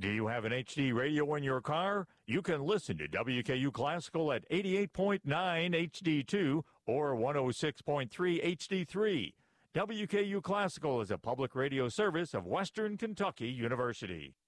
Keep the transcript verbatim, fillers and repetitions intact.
Do you have an H D radio in your car? You can listen to W K U Classical at eighty-eight point nine H D two or one oh six point three H D three. W K U Classical is a public radio service of Western Kentucky University.